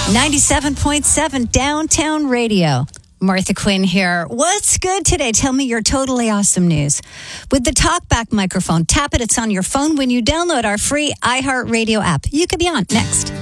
97.7 Downtown Radio. Martha Quinn here. What's good today? Tell me your totally awesome news. With the TalkBack microphone, tap it. It's on your phone when you download our free iHeartRadio app. You could be on next.